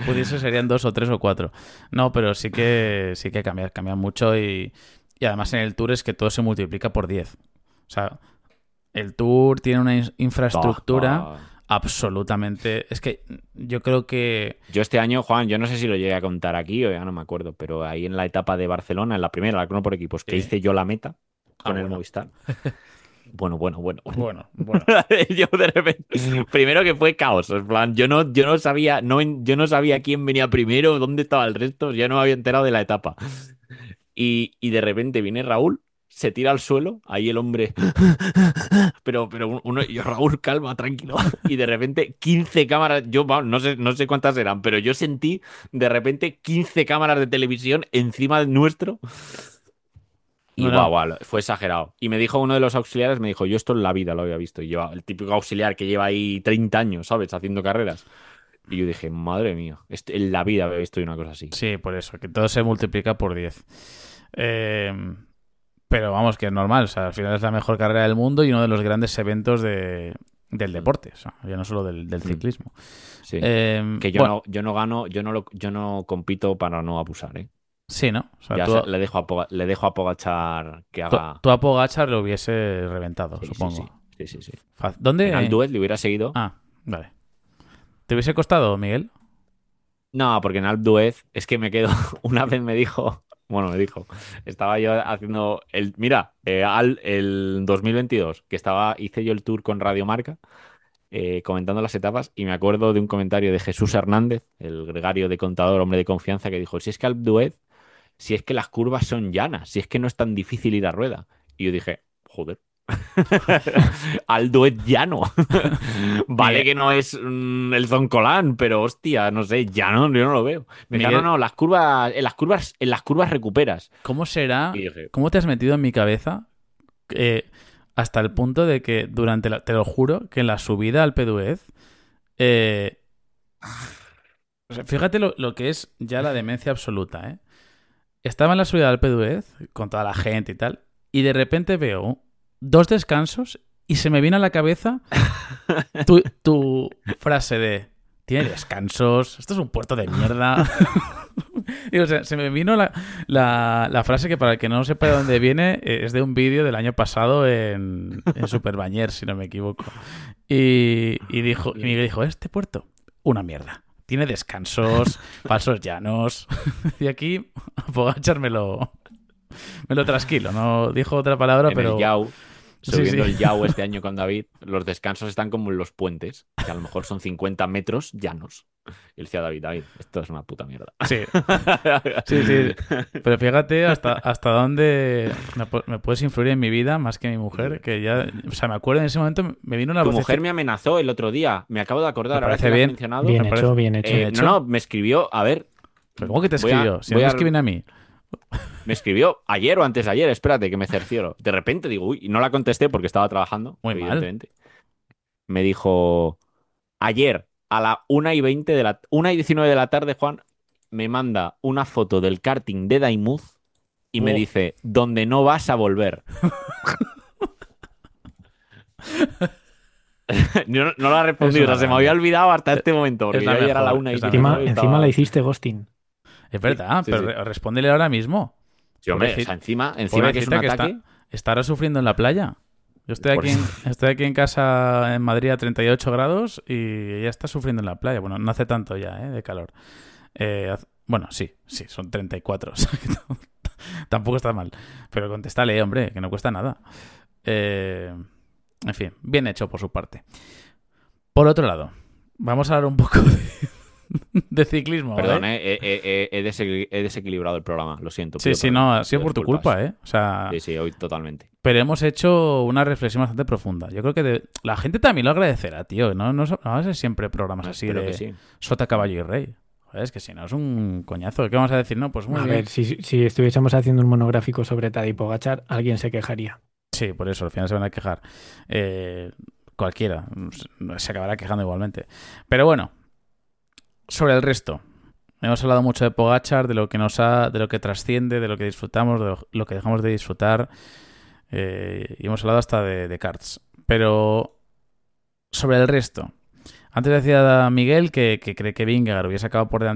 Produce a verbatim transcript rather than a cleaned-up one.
pudiese serían dos o tres o cuatro. No, pero sí que sí que cambia, cambia mucho y, y además en el Tour es que todo se multiplica por diez. O sea, el Tour tiene una in- infraestructura Oh, oh. absolutamente... Es que yo creo que... Yo este año, Juan, yo no sé si lo llegué a contar aquí o ya no me acuerdo, pero ahí en la etapa de Barcelona, en la primera, la crono por equipos, que Sí. hice yo la meta Ah, con el bueno. Movistar. Bueno, bueno, bueno, bueno. Bueno, bueno. Yo de repente, primero que fue caos, en plan, yo no, yo no sabía, no, yo no sabía quién venía primero, dónde estaba el resto, ya no me había enterado de la etapa. Y, y de repente viene Raúl, se tira al suelo, ahí el hombre, pero, pero uno, yo, Raúl, calma, tranquilo. Y de repente quince cámaras, yo vamos, no sé, no sé cuántas eran, pero yo sentí de repente quince cámaras de televisión encima de nuestro. Y No, guau, no. guau, fue exagerado. Y me dijo uno de los auxiliares, me dijo, yo esto en la vida lo había visto. Y yo, el típico auxiliar que lleva ahí treinta años, ¿sabes? Haciendo carreras. Y yo dije, madre mía, este- en la vida había visto yo una cosa así. Sí, por eso, que todo se multiplica por diez. Eh, pero vamos, que es normal. O sea, al final es la mejor carrera del mundo y uno de los grandes eventos de, del deporte. O sea, ya no solo del, del ciclismo. Sí. Eh, Que yo bueno, no, yo no gano, yo no lo, yo no compito para no abusar, ¿eh? sí, ¿no? O sea, Ya tú, se- le dejo a Poga- le dejo a Pogachar que tú, haga. tú a Pogačar lo hubiese reventado, Sí, sí, sí. supongo. Sí, sí, sí. Fa- En Alpe ¿Dónde? d'Huez le hubiera seguido. Ah, vale. ¿Te hubiese costado, Miguel? No, porque en Alpe d'Huez es que me quedo. Una vez me dijo. Bueno, me dijo. Estaba yo haciendo el. Mira, eh, al, el dos mil veintidós, que estaba, hice yo el tour con Radio Marca, eh, comentando las etapas, y me acuerdo de un comentario de Jesús Hernández, el gregario de contador, hombre de confianza, que dijo: si es que Alpe d'Huez, si es que las curvas son llanas, si es que no es tan difícil ir a rueda. Y yo dije, joder. Aldo es llano. Vale Miguel, que no es mm, el Zoncolán, pero hostia, no sé, llano yo no lo veo. Me dijo, no, Miguel, no, las curvas, en las curvas, en las curvas recuperas. ¿cómo será? Y dije, ¿Cómo te has metido en mi cabeza? eh, hasta el punto de que durante la, te lo juro, que en la subida al Peduez, eh, o sea, fíjate lo, lo que es ya la demencia absoluta, ¿eh? Estaba en la subida al Peduez con toda la gente y tal, y de repente veo dos descansos y se me viene a la cabeza tu, tu frase de tiene descansos, esto es un puerto de mierda. Y, o sea, se me vino la, la, la frase que para el que no sepa de dónde viene eh, es de un vídeo del año pasado en, en Superbañer, si no me equivoco. Y, y dijo, y Miguel dijo, este puerto, una mierda. Tiene descansos, falsos llanos. Y aquí Pogačar me lo, me lo trasquilo. No dijo otra palabra, en pero... el Yau, Sí, subiendo sí. el Yau este año con David, los descansos están como en los puentes, que a lo mejor son cincuenta metros llanos. Y él decía a David, David, esto es una puta mierda. Sí, sí, sí. Pero fíjate hasta, hasta dónde me, pu- me puedes influir en mi vida más que mi mujer, que ya, o sea, me acuerdo en ese momento, me vino una Tu voz. mujer me amenazó el otro día, me acabo de acordar, Me ahora que parece lo has bien. mencionado. Bien Me hecho, parece- bien hecho. Eh, Bien hecho. no, no, me escribió, a ver, ¿Pero cómo que te voy a- escribió? Si no voy me a- escriben a mí. me escribió ayer o antes de ayer, espérate que me cercioro. De repente digo, uy, y no la contesté porque estaba trabajando, Muy mal. evidentemente. Me dijo, ayer a la una y veinte de la una y diecinueve de la tarde, Juan, me manda una foto del karting de Daimuz y me Oh. dice, donde no vas a volver. Yo no, no lo ha respondido, Es una o sea, se me grande. había olvidado hasta este momento, porque Es yo la ayer a la mejor, una y es la Encima, diecinueve encima estaba... la hiciste ghosting. Es verdad, Sí, pero sí. re- respóndele ahora mismo. Sí, hombre, Pobrecita- o sea, encima, encima que es un pobrecita que ataque... está, estará sufriendo en la playa. Yo estoy Por aquí, en, eso. estoy aquí en casa en Madrid a treinta y ocho grados y ella está sufriendo en la playa. Bueno, no hace tanto ya, ¿eh? De calor. Eh, haz- bueno, sí, sí, son treinta y cuatro. O sea, que no- tampoco está mal. Pero contéstale, hombre, que no cuesta nada. Eh, en fin, bien hecho por su parte. Por otro lado, vamos a hablar un poco de, de ciclismo. Perdón, ¿eh? eh, eh, eh, he, desequil- he desequilibrado el programa, lo siento. Sí, pido sí, perdón, no, ha sido pido por tu disculpas. culpa, ¿eh? O sea, Sí, sí, hoy totalmente. pero hemos hecho una reflexión bastante profunda. Yo creo que de- la gente también lo agradecerá, tío. No, no, so- no va a ser siempre programas así Espero de que sí. sota, caballo y rey. Joder, es que si no es un coñazo. ¿Qué vamos a decir? No, pues muy A bien. ver, si, si estuviésemos haciendo un monográfico sobre Tadej Pogačar, alguien se quejaría. Sí, por eso, al final se van a quejar. Eh, cualquiera. Se acabará quejando igualmente. Pero bueno, sobre el resto. Hemos hablado mucho de Pogačar, de lo que nos ha, de lo que trasciende, de lo que disfrutamos, de lo, lo que dejamos de disfrutar. Eh, y hemos hablado hasta de, de karts. Pero sobre el resto. Antes decía Miguel que, que cree que Vingegaard hubiese acabado por delante